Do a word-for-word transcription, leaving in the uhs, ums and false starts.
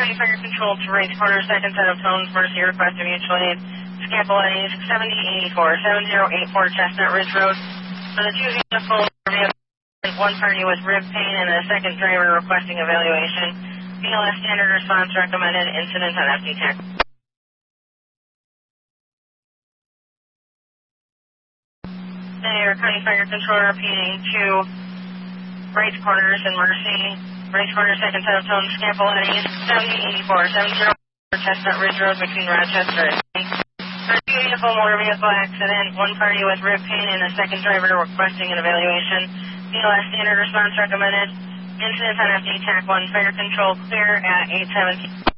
County Fire Control to raise quarter second set of tones, Mercy request of mutual aid. Scapolletti's seventy eighty-four, seven zero eight four Chestnut Ridge Road. For the two vehicles, one party with rib pain and a second driver requesting evaluation. B L S standard response recommended, incident on F D Tech. There, County Fire Control repeating to raise quarters and Mercy. Raise quarter second set of tones, Scapolletti's seventy eighty-four, seven zero eight four Chestnut Ridge Road between Rochester and for two vehicle motor vehicle accident, one party with rib pain and a second driver requesting an evaluation. B L S standard response recommended. Incident on F D T A C one, fire control clear at eight seventeen.